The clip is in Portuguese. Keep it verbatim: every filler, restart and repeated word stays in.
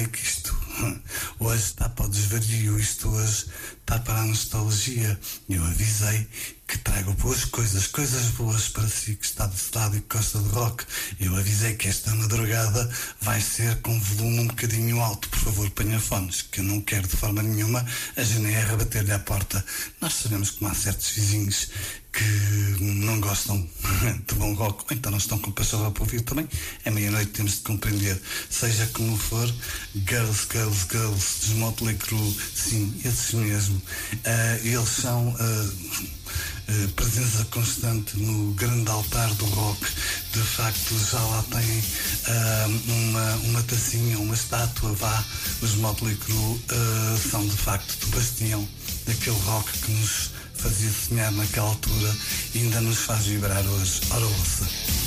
avisei que isto hoje está para o desvario, isto hoje está para a nostalgia. Eu avisei que trago boas coisas, coisas boas para si que está desse lado e que gosta de rock. Eu avisei que esta madrugada vai ser com volume um bocadinho alto. Por favor, ponha fones, que eu não quero de forma nenhuma a G N R bater-lhe à porta. Nós sabemos como há certos vizinhos que não gostam de bom rock, ou então não estão com paixão para ouvir também. É meia-noite, temos de compreender. Seja como for, Girls, Girls, Girls, dos Motley Crue, sim, esses mesmo. Uh, eles são uh, uh, presença constante no grande altar do rock. De facto, já lá têm uh, uma, uma tacinha, uma estátua, vá. Os Motley Crue uh, são de facto do bastião daquele rock que nos fazia sonhar naquela altura e ainda nos faz vibrar hoje. Ora, ouça.